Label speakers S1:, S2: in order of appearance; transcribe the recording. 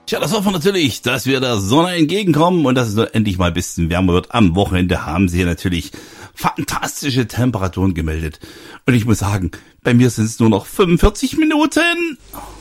S1: Tja, das hoffen wir natürlich, dass wir der Sonne entgegenkommen und dass es endlich mal ein bisschen wärmer wird. Am Wochenende haben sie natürlich fantastische Temperaturen gemeldet. Und ich muss sagen, bei mir sind es nur noch 45 Minuten.